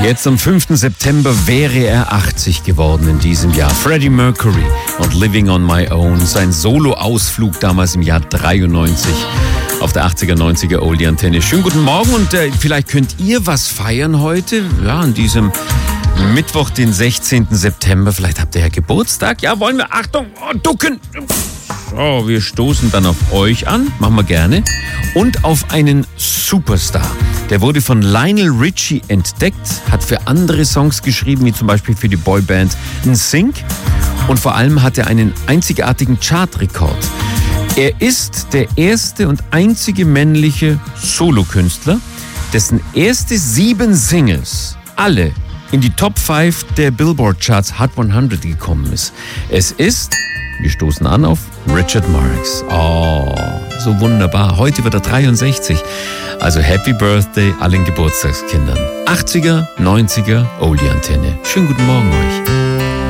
Jetzt am 5. September wäre er 80 geworden in diesem Jahr. Freddie Mercury und Living on My Own. Sein Solo-Ausflug damals im Jahr 93 auf der 80er, 90er Oldie-Antenne. Schönen guten Morgen und vielleicht könnt ihr was feiern heute. Ja, an diesem Mittwoch, den 16. September. Vielleicht habt ihr ja Geburtstag. Ja, wollen wir? Achtung, ducken. So, wir stoßen dann auf euch an. Machen wir gerne. Und auf einen Superstar. Der wurde von Lionel Richie entdeckt, hat für andere Songs geschrieben, wie zum Beispiel für die Boyband NSYNC. Und vor allem hat er einen einzigartigen Chartrekord. Er ist der erste und einzige männliche Solokünstler, dessen erste 7 Singles alle in die Top 5 der Billboard Charts Hot 100 gekommen ist. Es ist, wir stoßen an auf Richard Marx. Oh, so wunderbar. Heute wird er 63. Also Happy Birthday allen Geburtstagskindern. 80er, 90er, Oldie-Antenne. Schönen guten Morgen euch.